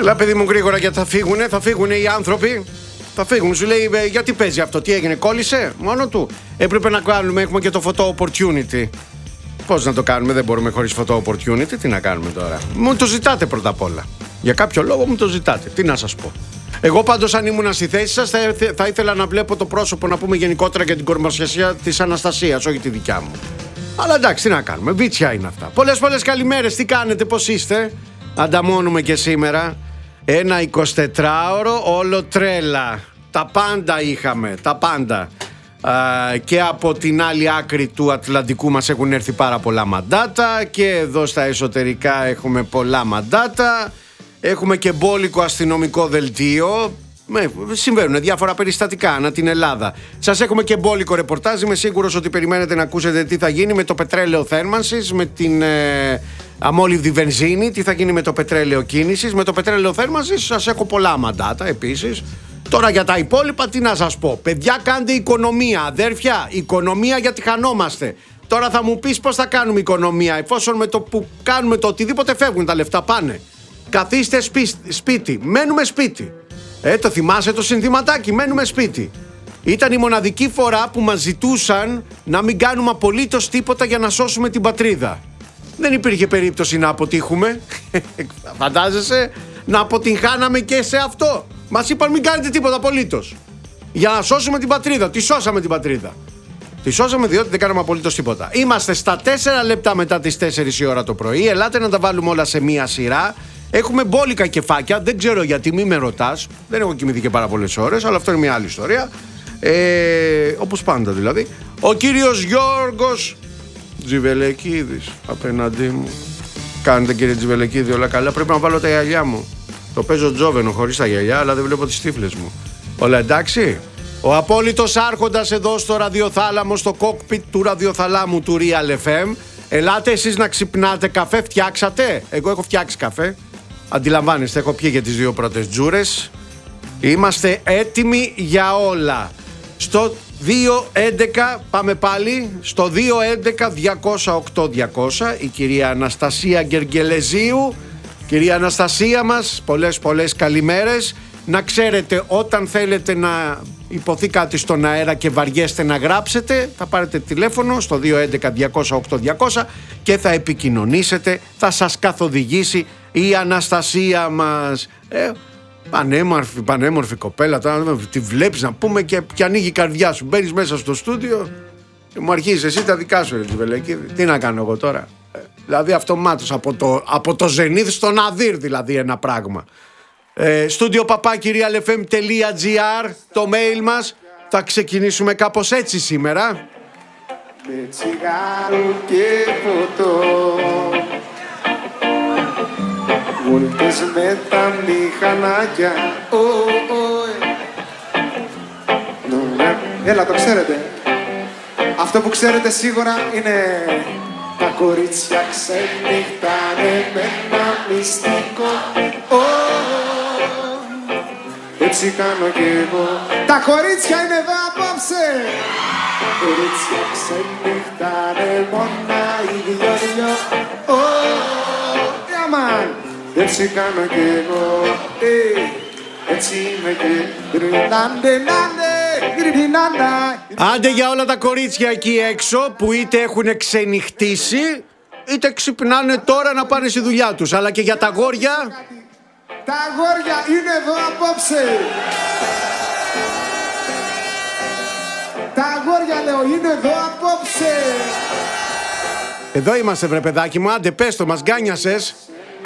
Έλα παιδί μου γρήγορα γιατί θα φύγουνε οι άνθρωποι. Θα φύγουν, σου λέει γιατί παίζει αυτό, τι έγινε, κόλλησε μόνο του. Έπρεπε να κάνουμε, έχουμε και το photo opportunity. Πώς να το κάνουμε, δεν μπορούμε χωρίς photo opportunity, τι να κάνουμε τώρα. Μου το ζητάτε πρώτα απ' όλα. Για κάποιο λόγο μου το ζητάτε, τι να σας πω. Εγώ πάντως αν ήμουν στη θέση σας θα ήθελα να βλέπω το πρόσωπο, να πούμε γενικότερα για την κορμοσιασία της Αναστασίας, όχι τη δικιά μου. Αλλά εντάξει, τι να κάνουμε, βίτσια είναι αυτά. Πολλές καλημέρες, τι κάνετε, πώς είστε. Ανταμώνουμε και σήμερα. Ένα 24ωρο όλο τρέλα. Τα πάντα είχαμε, τα πάντα. Και από την άλλη άκρη του Ατλαντικού μας έχουν έρθει πάρα πολλά μαντάτα. Και εδώ στα εσωτερικά έχουμε πολλά μαντάτα. Έχουμε και μπόλικο αστυνομικό δελτίο. Συμβαίνουν διάφορα περιστατικά ανά την Ελλάδα. Σας έχουμε και μπόλικο ρεπορτάζ. Είμαι σίγουρος ότι περιμένετε να ακούσετε τι θα γίνει με το πετρέλαιο θέρμανσης, με την αμόλυβδη βενζίνη, τι θα γίνει με το πετρέλαιο κίνησης. Με το πετρέλαιο θέρμανσης σας έχω πολλά μαντάτα επίσης. Τώρα για τα υπόλοιπα τι να σας πω. Παιδιά, κάντε οικονομία, αδέρφια. Οικονομία, γιατί χανόμαστε. Τώρα θα μου πεις πώς θα κάνουμε οικονομία, εφόσον με το που κάνουμε το οτιδήποτε φεύγουν τα λεφτά, πάνε. Καθίστε σπίτι, μένουμε σπίτι. Το θυμάσαι το συνθηματάκι, μένουμε σπίτι. Ήταν η μοναδική φορά που μας ζητούσαν να μην κάνουμε απολύτως τίποτα για να σώσουμε την πατρίδα. Δεν υπήρχε περίπτωση να αποτύχουμε. Φαντάζεσαι, να αποτυγχάναμε και σε αυτό. Μας είπαν μην κάνετε τίποτα απολύτως. Για να σώσουμε την πατρίδα. Τη σώσαμε την πατρίδα. Τη σώσαμε διότι δεν κάναμε απολύτως τίποτα. Είμαστε στα 4 λεπτά μετά τις 4 η ώρα το πρωί. Ελάτε να τα βάλουμε όλα σε μία σειρά. Έχουμε μπόλικα κεφάκια. Δεν ξέρω γιατί, μη με ρωτάς. Δεν έχω κοιμηθεί και πάρα πολλές ώρες, αλλά αυτό είναι μια άλλη ιστορία. Όπως πάντα δηλαδή. Ο κύριος Γιώργος Τζιβελεκίδης απέναντί μου. Κάνετε κύριε Τζιβελεκίδη όλα καλά? Πρέπει να βάλω τα γυαλιά μου. Το παίζω τζόβενο χωρίς τα γυαλιά, αλλά δεν βλέπω τις τύφλες μου. Όλα εντάξει? Ο απόλυτος άρχοντας εδώ στο ραδιοθάλαμο, στο κόκπιτ του ραδιοθαλάμου του Real FM. Ελάτε εσείς να ξυπνάτε. Καφέ φτιάξατε? Εγώ έχω φτιάξει καφέ. Αντιλαμβάνεστε, έχω πιει για τις 2 πρώτες τζούρες. Είμαστε έτοιμοι για όλα. Στο 211 πάμε πάλι. Στο 211-208-200 η κυρία Αναστασία Γκεργελεζίου. Κυρία Αναστασία μας, πολλές καλημέρες. Να ξέρετε, όταν θέλετε να υποθεί κάτι στον αέρα και βαριέστε να γράψετε, θα πάρετε τηλέφωνο στο 211-208-200 και θα επικοινωνήσετε, θα σας καθοδηγήσει η Αναστασία μας. Πανέμορφη κοπέλα, τώρα τη βλέπεις να πούμε και ανοίγει η καρδιά σου. Μπαίνεις μέσα στο στούντιο και μου αρχίζεις εσύ τα δικά σου, τι να κάνω εγώ τώρα. Δηλαδή αυτομάτως από το Zenith στον Αδύρ, δηλαδή ένα πράγμα. Στούντιο papakirialfm.gr το mail μας. Θα ξεκινήσουμε κάπως έτσι σήμερα. Με τσιγάρο και φωτό, βόλτες με τα μηχανάκια. Έλα, το ξέρετε. Αυτό που ξέρετε σίγουρα είναι τα κορίτσια ξενυχτάνε με ένα μυστικό. Έτσι κάνω κι εγώ. Τα κορίτσια είναι εδώ απόψε. Κορίτσια ξενυχτάνε μόνα οι δυο. Έτσι κάνω κι εγώ. Έτσι είμαι και άντε για όλα τα κορίτσια εκεί έξω που είτε έχουν ξενυχτήσει είτε ξυπνάνε τώρα να πάνε στη δουλειά τους. Αλλά και για τα αγόρια. Τα αγόρια είναι εδώ απόψε. Τα αγόρια λέω είναι εδώ απόψε. Εδώ είμαστε βρε παιδάκι μου, άντε πες το, μας γκάνιασες.